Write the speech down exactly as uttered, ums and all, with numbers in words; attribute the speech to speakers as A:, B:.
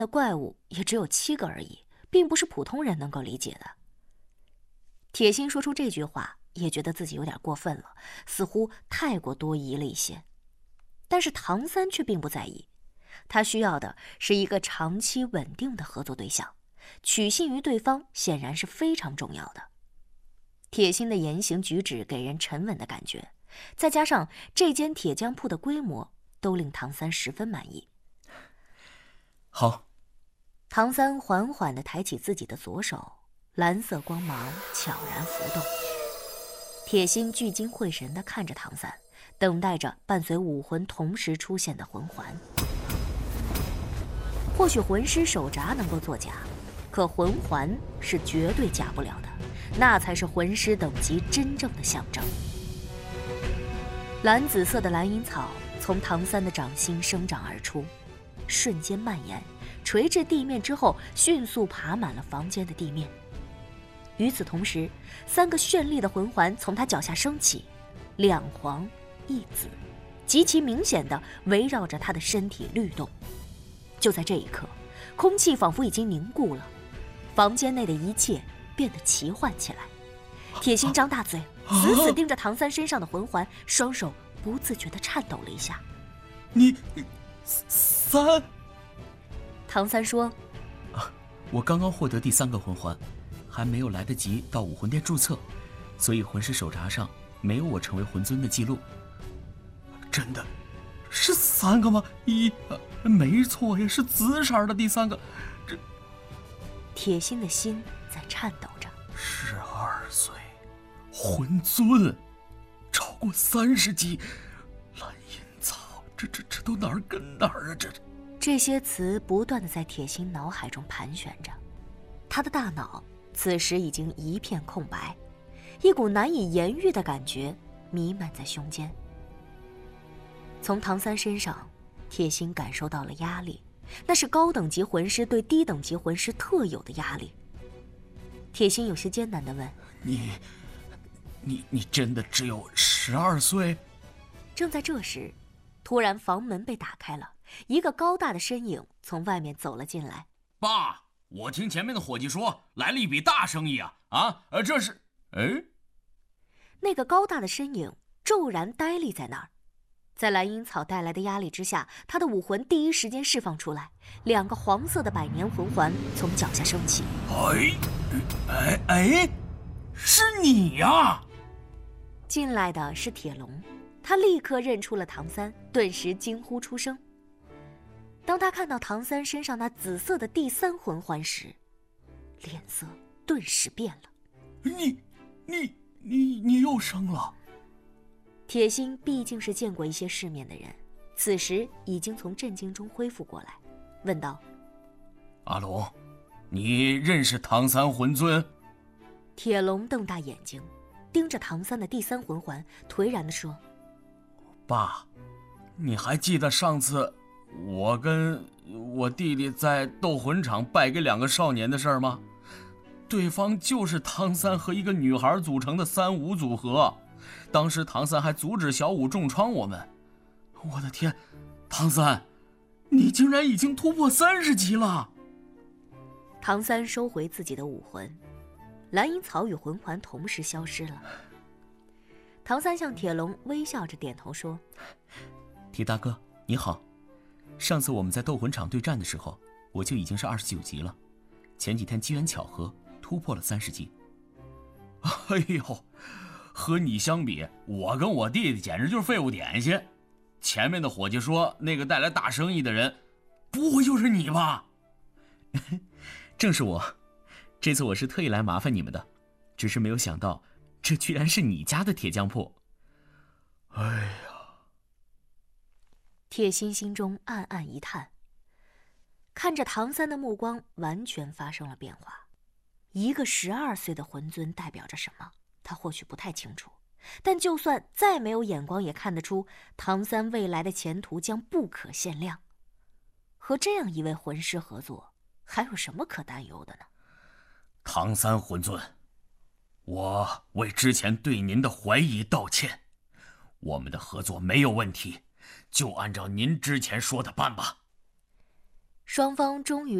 A: 的怪物也只有七个而已，并不是普通人能够理解的。铁心说出这句话，也觉得自己有点过分了，似乎太过多疑了一些。但是唐三却并不在意，他需要的是一个长期稳定的合作对象，取信于对方显然是非常重要的。铁心的言行举止给人沉稳的感觉，再加上这间铁匠铺的规模，都令唐三十分满意。
B: 好。
A: 唐三缓缓地抬起自己的左手，蓝色光芒悄然浮动。铁心聚精会神地看着唐三，等待着伴随武魂同时出现的魂环。或许魂师手札能够作假，可魂环是绝对假不了的，那才是魂师等级真正的象征。蓝紫色的蓝银草从唐三的掌心生长而出，瞬间蔓延，垂至地面之后，迅速爬满了房间的地面。与此同时，三个绚丽的魂环从他脚下升起，两黄一紫，极其明显地围绕着他的身体律动。就在这一刻，空气仿佛已经凝固了，房间内的一切变得奇幻起来。铁心张大嘴，死死盯着唐三身上的魂环，双手不自觉地颤抖了一下。
B: 你三？
A: 唐三说：“
B: 啊，我刚刚获得第三个魂环，还没有来得及到武魂殿注册，所以魂师手札上没有我成为魂尊的记录。真的是三个吗？一，没错呀，是紫色的第三个。这……
A: 铁心的心在颤抖着。
B: 十二岁，魂尊，超过三十级，蓝银草，这这这都哪儿跟哪儿啊？这
A: 这些词不断地在铁心脑海中盘旋着，他的大脑此时已经一片空白，一股难以言喻的感觉弥漫在胸间。从唐三身上，铁心感受到了压力，那是高等级魂师对低等级魂师特有的压力。铁心有些艰难地问：“
B: 你，你，你真的只有十二岁？”
A: 正在这时，突然房门被打开了，一个高大的身影从外面走了进来。
C: 爸，我听前面的伙计说来了一笔大生意啊！啊，呃，这是……哎，
A: 那个高大的身影骤然呆立在那儿。在蓝银草带来的压力之下，他的武魂第一时间释放出来，两个黄色的百年魂环从脚下升起。
C: 哎，哎哎，是你呀！
A: 进来的是铁龙，他立刻认出了唐三，顿时惊呼出声。当他看到唐三身上那紫色的第三魂环时，脸色顿时变了。
B: 你、你、你、你又生了？
A: 铁心毕竟是见过一些世面的人，此时已经从震惊中恢复过来，问道：“
C: 阿龙，你认识唐三魂尊？”
A: 铁龙瞪大眼睛，盯着唐三的第三魂环，颓然地说：“
C: 爸，你还记得上次我跟我弟弟在斗魂场败给两个少年的事儿吗？对方就是唐三和一个女孩组成的三五组合。当时唐三还阻止小五重创我们。我的天，唐三，你竟然已经突破三十级了！”
A: 唐三收回自己的武魂，蓝银草与魂环同时消失了。唐三向铁龙微笑着点头说：“
B: 铁大哥，你好。上次我们在斗魂场对战的时候，我就已经是二十九级了。前几天机缘巧合突破了三十级。”
C: 哎呦，和你相比，我跟我弟弟简直就是废物点心。前面的伙计说那个带来大生意的人，不会就是你吧？
B: 正是我，这次我是特意来麻烦你们的，只是没有想到，这居然是你家的铁匠铺。
C: 哎呀！
A: 铁心心中暗暗一叹，看着唐三的目光完全发生了变化。一个十二岁的魂尊代表着什么？他或许不太清楚，但就算再没有眼光，也看得出唐三未来的前途将不可限量。和这样一位魂师合作，还有什么可担忧的呢？
C: 唐三魂尊，我为之前对您的怀疑道歉。我们的合作没有问题，就按照您之前说的办吧。
A: 双方终于